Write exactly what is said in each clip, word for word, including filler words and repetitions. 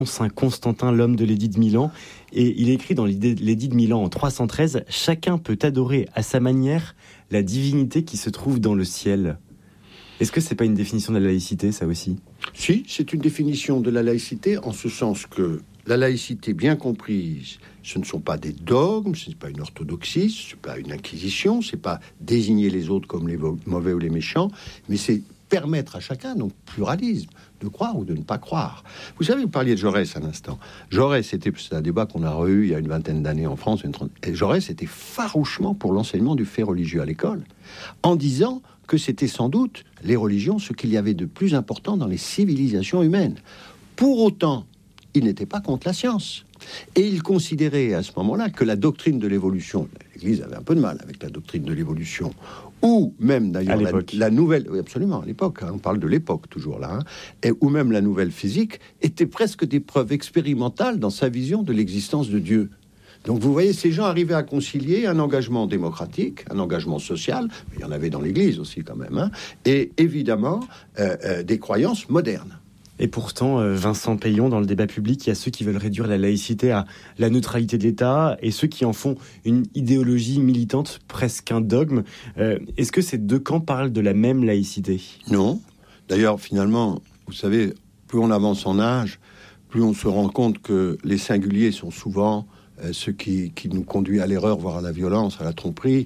Saint Constantin, l'homme de l'édit de Milan, et il écrit dans l'édit de Milan en trois cent treize « Chacun peut adorer à sa manière la divinité qui se trouve dans le ciel ». Est-ce que c'est pas une définition de la laïcité, ça aussi ? Si, c'est une définition de la laïcité, en ce sens que la laïcité, bien comprise, ce ne sont pas des dogmes, ce n'est pas une orthodoxie, ce n'est pas une inquisition, ce n'est pas désigner les autres comme les mauvais ou les méchants, mais c'est permettre à chacun, donc pluralisme, de croire ou de ne pas croire. Vous savez, vous parliez de Jaurès un instant. Jaurès, c'était, c'est un débat qu'on a reçu il y a une vingtaine d'années en France. Une trentaine, et Jaurès était farouchement pour l'enseignement du fait religieux à l'école, en disant que c'était sans doute les religions ce qu'il y avait de plus important dans les civilisations humaines. Pour autant, il n'était pas contre la science. Et il considérait à ce moment-là que la doctrine de l'évolution, l'Église avait un peu de mal avec la doctrine de l'évolution, ou même d'ailleurs la, la nouvelle, oui absolument, à l'époque, hein, on parle de l'époque toujours là, hein, et, ou même la nouvelle physique, étaient presque des preuves expérimentales dans sa vision de l'existence de Dieu. Donc vous voyez, ces gens arrivaient à concilier un engagement démocratique, un engagement social, mais il y en avait dans l'Église aussi quand même, hein, et évidemment euh, euh, des croyances modernes. Et pourtant, Vincent Peillon, dans le débat public, il y a ceux qui veulent réduire la laïcité à la neutralité de l'État et ceux qui en font une idéologie militante, presque un dogme. Euh, est-ce que ces deux camps parlent de la même laïcité ? Non. D'ailleurs, finalement, vous savez, plus on avance en âge, plus on se rend compte que les singuliers sont souvent euh, ceux qui, qui nous conduisent à l'erreur, voire à la violence, à la tromperie.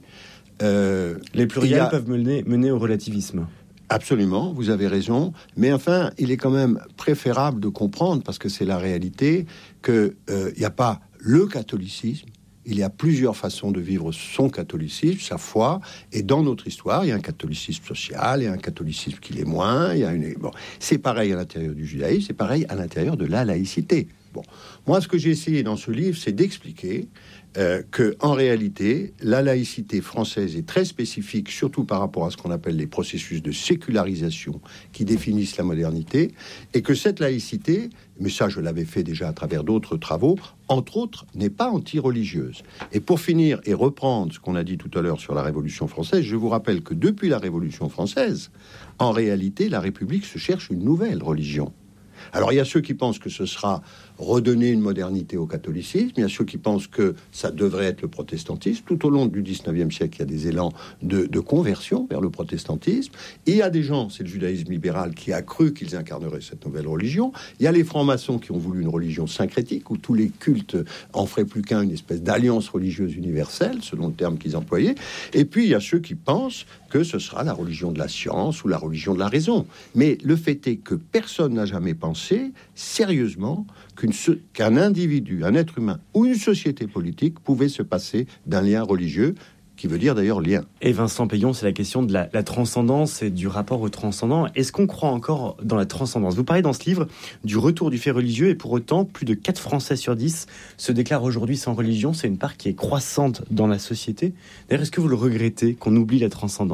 Euh, les pluriels a... peuvent mener, mener au relativisme. Absolument, vous avez raison. Mais enfin, il est quand même préférable de comprendre, parce que c'est la réalité, qu'il n'y euh, a pas le catholicisme. Il y a plusieurs façons de vivre son catholicisme, sa foi. Et dans notre histoire, il y a un catholicisme social, il y a un catholicisme qui l'est moins. Il y a une... bon, c'est pareil à l'intérieur du judaïsme, c'est pareil à l'intérieur de la laïcité. Bon, moi, ce que j'ai essayé dans ce livre, c'est d'expliquer euh, que, en réalité, la laïcité française est très spécifique, surtout par rapport à ce qu'on appelle les processus de sécularisation qui définissent la modernité, et que cette laïcité, mais ça, je l'avais fait déjà à travers d'autres travaux, entre autres, n'est pas anti-religieuse. Et pour finir et reprendre ce qu'on a dit tout à l'heure sur la Révolution française, je vous rappelle que depuis la Révolution française, en réalité, la République se cherche une nouvelle religion. Alors, il y a ceux qui pensent que ce sera redonner une modernité au catholicisme, il y a ceux qui pensent que ça devrait être le protestantisme. Tout au long du dix-neuvième siècle, il y a des élans de, de conversion vers le protestantisme. Et il y a des gens, c'est le judaïsme libéral, qui a cru qu'ils incarneraient cette nouvelle religion. Il y a les francs-maçons qui ont voulu une religion syncrétique, où tous les cultes en feraient plus qu'un, une espèce d'alliance religieuse universelle, selon le terme qu'ils employaient. Et puis, il y a ceux qui pensent que ce sera la religion de la science ou la religion de la raison. Mais le fait est que personne n'a jamais pensé, sérieusement, qu'une, qu'un individu, un être humain ou une société politique pouvait se passer d'un lien religieux, qui veut dire d'ailleurs lien. Et Vincent Peillon, c'est la question de la, la transcendance et du rapport au transcendant. Est-ce qu'on croit encore dans la transcendance ? Vous parlez dans ce livre du retour du fait religieux, et pour autant, plus de quatre Français sur dix se déclarent aujourd'hui sans religion. C'est une part qui est croissante dans la société. D'ailleurs, est-ce que vous le regrettez, qu'on oublie la transcendance ?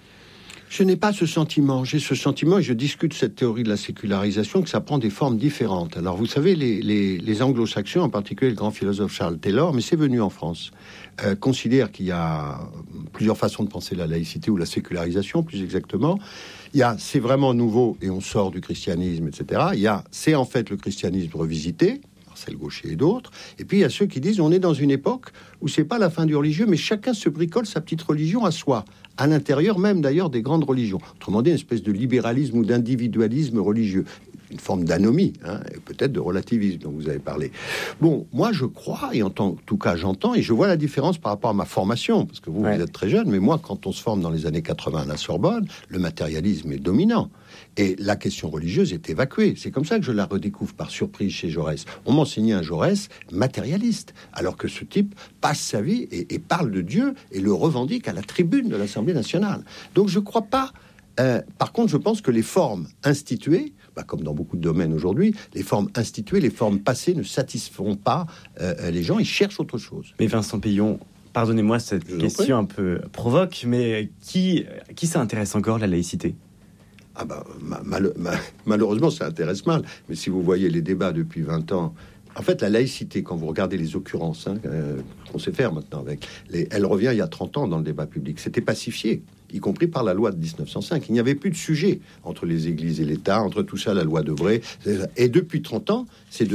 Je n'ai pas ce sentiment. J'ai ce sentiment, et je discute cette théorie de la sécularisation, que ça prend des formes différentes. Alors, vous savez, les, les, les anglo-saxons, en particulier le grand philosophe Charles Taylor, mais c'est venu en France, euh, considère qu'il y a plusieurs façons de penser la laïcité, ou la sécularisation, plus exactement. Il y a, c'est vraiment nouveau, et on sort du christianisme, et cetera. Il y a, c'est en fait le christianisme revisité, Marcel Gauchet et d'autres. Et puis, il y a ceux qui disent, on est dans une époque où c'est pas la fin du religieux, mais chacun se bricole sa petite religion à soi, à l'intérieur même d'ailleurs des grandes religions. Autrement dit, une espèce de libéralisme ou d'individualisme religieux. Une forme d'anomie, hein, et peut-être de relativisme dont vous avez parlé. Bon, moi je crois, et en tant, tout cas j'entends, et je vois la différence par rapport à ma formation, parce que vous, ouais. vous êtes très jeune, mais moi, quand on se forme dans les années quatre-vingts à la Sorbonne, le matérialisme est dominant. Et la question religieuse est évacuée. C'est comme ça que je la redécouvre par surprise chez Jaurès. On m'enseignait un Jaurès matérialiste, alors que ce type passe sa vie et, et parle de Dieu et le revendique à la tribune de l'Assemblée nationale. Donc je ne crois pas... Euh, par contre, je pense que les formes instituées, bah, comme dans beaucoup de domaines aujourd'hui, les formes instituées, les formes passées ne satisferont pas euh, les gens, ils cherchent autre chose. Mais Vincent Peillon, pardonnez-moi cette je question un peu provoque, mais qui, qui ça intéresse encore, la laïcité ? Ah bah, mal, mal, malheureusement, ça intéresse mal. Mais si vous voyez les débats depuis vingt ans, en fait, la laïcité, quand vous regardez les occurrences, hein, euh, qu'on sait faire maintenant avec, les, elle revient il y a trente ans dans le débat public. C'était pacifié. y compris par la loi de dix-neuf cent cinq. Il n'y avait plus de sujet entre les églises et l'État, entre tout ça, la loi de Bray. Et depuis trente ans, c'est de